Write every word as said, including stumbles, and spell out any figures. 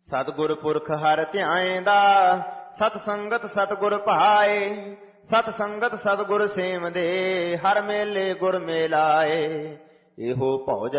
ਸਤਿਗੁਰ ਪੁਰਖ ਹਰਿ ਧਿਆਏਂਦਾ, ਸਤ ਸੰਗਤ ਸਤਿਗੁਰ ਭਾਏ। ਸਤ ਸੰਗਤ ਸਤਿਗੁਰ ਸੇਵ ਦੇ, ਹਰ ਮੇਲੇ ਗੁਰ ਮੇਲਾਏ। ਇਹੋ ਭਉ